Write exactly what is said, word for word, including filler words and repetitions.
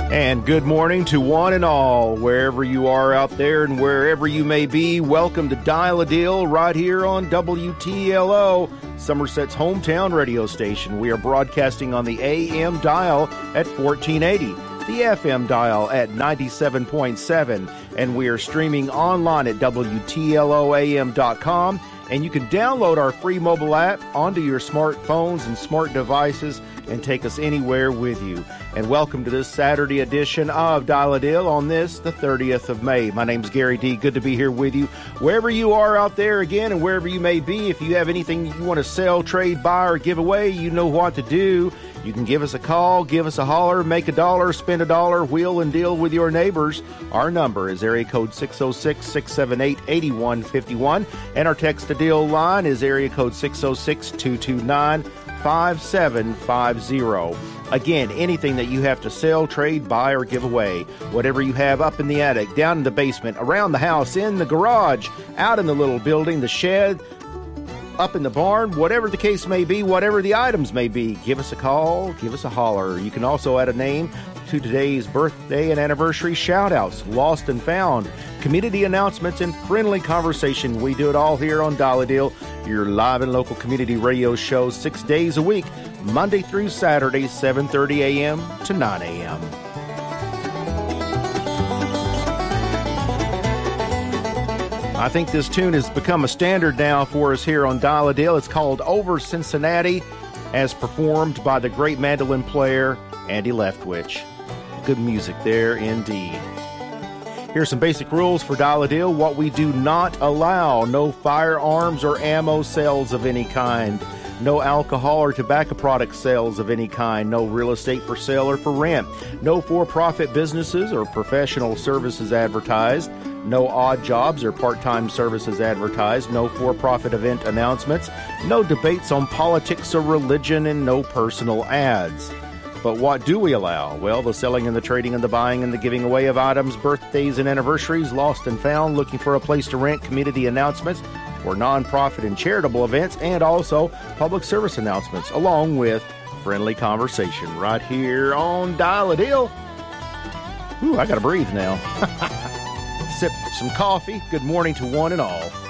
And good morning to one and all, wherever you are out there and wherever you may be. Welcome to Dial a Deal right here on W T L O, Somerset's hometown radio station. We are broadcasting on the A M dial at fourteen eighty, the F M dial at ninety-seven point seven, and we are streaming online at W T L O A M dot com. And you can download our free mobile app onto your smartphones and smart devices and take us anywhere with you. And welcome to this Saturday edition of Dial a Deal on this, the thirtieth of May. My name's Gary D. Good to be here with you. Wherever you are out there again and wherever you may be, if you have anything you want to sell, trade, buy, or give away, you know what to do. You can give us a call, give us a holler, make a dollar, spend a dollar, wheel and deal with your neighbors. Our number is area code six oh six, six seven eight, eight one five one, and our text to deal line is area code six oh six, two two nine, five seven five zero. Again, anything that you have to sell, trade, buy, or give away, whatever you have up in the attic, down in the basement, around the house, in the garage, out in the little building, the shed, up in the barn, whatever the case may be, whatever the items may be, give us a call, give us a holler. You can also add a name to today's birthday and anniversary shout-outs, lost and found, community announcements, and friendly conversation. We do it all here on Dial a Deal, your live and local community radio show six days a week, Monday through Saturday, seven thirty a.m. to nine a.m. I think this tune has become a standard now for us here on Dial a Deal. It's called Over Cincinnati, as performed by the great mandolin player Andy Leftwich. Good music there indeed. Here's some basic rules for Dial a Deal. What we do not allow: no firearms or ammo sales of any kind, no alcohol or tobacco product sales of any kind, no real estate for sale or for rent, no for-profit businesses or professional services advertised, no odd jobs or part-time services advertised, no for-profit event announcements, no debates on politics or religion, and no personal ads. But what do we allow? Well, the selling and the trading and the buying and the giving away of items, birthdays and anniversaries, lost and found, looking for a place to rent, community announcements, or nonprofit and charitable events, and also public service announcements, along with friendly conversation right here on Dial a Deal. Ooh, I gotta breathe now. Sip some coffee. Good morning to one and all.